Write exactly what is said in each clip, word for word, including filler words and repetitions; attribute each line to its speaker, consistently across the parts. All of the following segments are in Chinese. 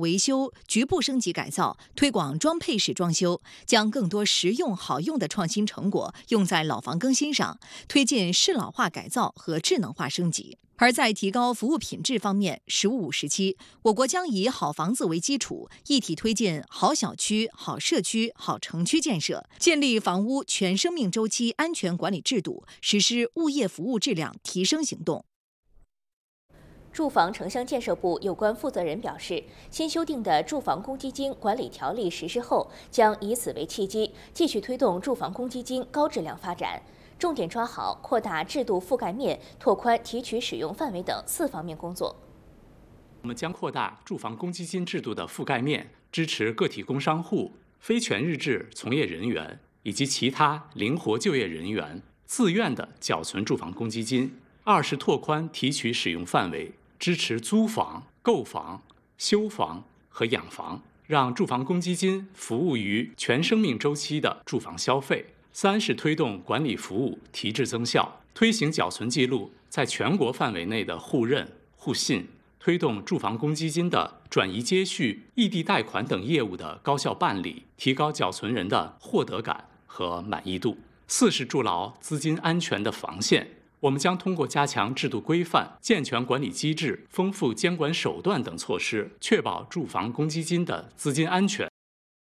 Speaker 1: 维修、局部升级改造，推广装配式装修，将更多实用好用的创新成果用在老房更新上，推进适老化改造和智能化升级。而在提高服务品质方面，“十五五”时期，我国将以好房子为基础，一体推进好小区、好社区、好城区建设，建立房屋全生命周期安全管理制度，实施物业服务质量提升行动。
Speaker 2: 住房城乡建设部有关负责人表示，新修订的住房公积金管理条例实施后，将以此为契机，继续推动住房公积金高质量发展。重点抓好扩大制度覆盖面、拓宽提取使用范围等四方面工作。
Speaker 3: 我们将扩大住房公积金制度的覆盖面，支持个体工商户、非全日制从业人员以及其他灵活就业人员自愿的缴存住房公积金。二是拓宽提取使用范围，支持租房、购房、修房和养房，让住房公积金服务于全生命周期的住房消费。三是推动管理服务提质增效，推行缴存记录在全国范围内的互认互信，推动住房公积金的转移接续、异地贷款等业务的高效办理，提高缴存人的获得感和满意度。四是筑牢资金安全的防线，我们将通过加强制度规范、健全管理机制、丰富监管手段等措施，确保住房公积金的资金安全。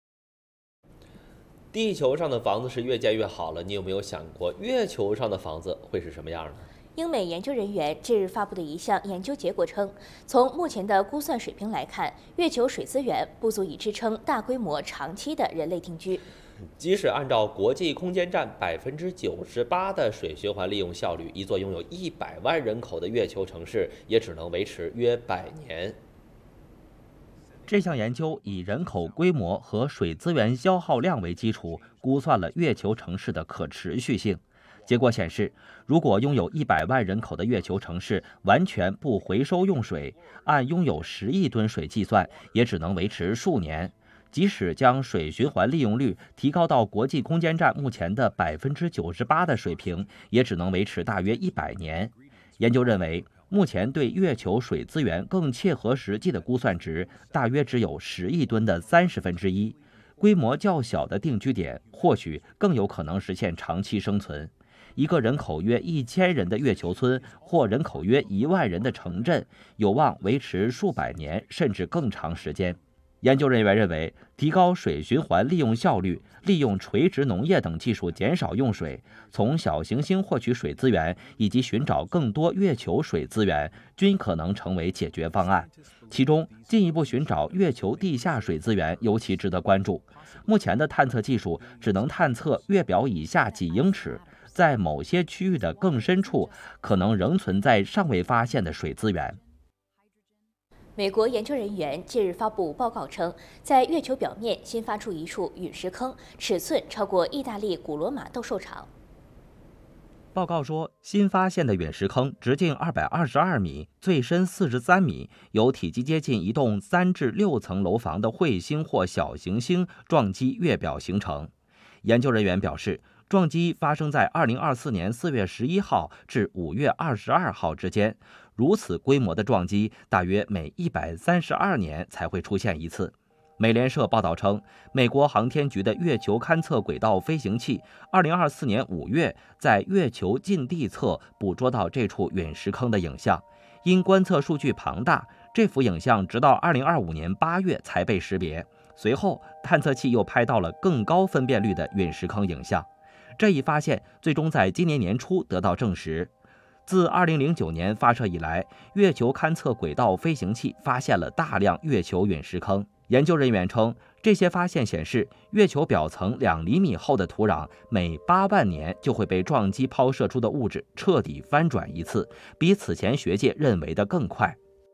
Speaker 4: 地球上的房子是越建越好了，你有没有想过月球上的房子会是什么样呢？
Speaker 2: 英美研究人员近日发布的一项研究结果称，从目前的估算水平来看，月球水资源不足以支撑大规模长期的人类定居。
Speaker 4: 即使按照国际空间站百分之九十八的水循环利用效率，一座拥有一百万人口的月球城市也只能维持约百年。
Speaker 5: 这项研究以人口规模和水资源消耗量为基础，估算了月球城市的可持续性。结果显示，如果拥有一百万人口的月球城市完全不回收用水，按拥有十亿吨水计算，也只能维持数年。即使将水循环利用率提高到国际空间站目前的百分之九十八的水平，也只能维持大约一百年。研究认为，目前对月球水资源更切合实际的估算值，大约只有十亿吨的三十分之一。规模较小的定居点，或许更有可能实现长期生存。一个人口约一千人的月球村，或人口约一万人的城镇，有望维持数百年甚至更长时间。研究人员认为，提高水循环利用效率，利用垂直农业等技术减少用水，从小行星获取水资源，以及寻找更多月球水资源，均可能成为解决方案。其中，进一步寻找月球地下水资源尤其值得关注。目前的探测技术只能探测月表以下几英尺，在某些区域的更深处，可能仍存在尚未发现的水资源。
Speaker 2: 美国研究人员近日发布报告称，在月球表面新发出一处陨石坑，尺寸超过意大利古罗马斗兽场。
Speaker 5: 报告说，新发现的陨石坑直径二百二十二米，最深四十三米，由体积接近一栋三至六层楼房的彗星或小行星撞击月表形成。研究人员表示，撞击发生在二零二四年四月十一号至五月二十二号之间。如此规模的撞击，大约每一百三十二年才会出现一次。美联社报道称，美国航天局的月球勘测轨道飞行器二零二四年五月在月球近地侧捕捉到这处陨石坑的影像。因观测数据庞大，这幅影像直到二零二五年八月才被识别。随后，探测器又拍到了更高分辨率的陨石坑影像。这一发现最终在今年年初得到证实。自二零零九年发射以来，月球勘测轨道飞行器发现了大量月球陨石坑。研究人员称，这些发现显示，月球表层两厘米厚的土壤每八万年就会被撞击抛射出的物质彻底翻转一次，比此前学界认为的更快。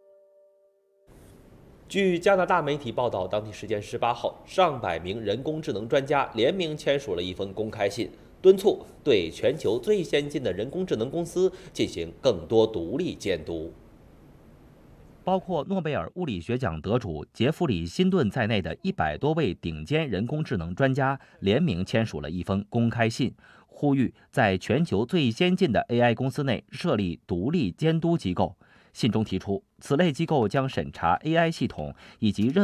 Speaker 4: 据加拿大媒体报道，当地时间十八号，上百名人工智能专家联名签署了一封公开信，敦促对全球最先进的人工智能公司进行更多独立监督。
Speaker 5: 包括诺贝尔物理学奖得主杰弗里·辛顿在内的一百多位顶尖人工智能专家联名签署了一封公开信，呼吁在全球最先进的 A I 公司内设立独立监督机构。信中提出，此类机构将审查 A I 系统以及任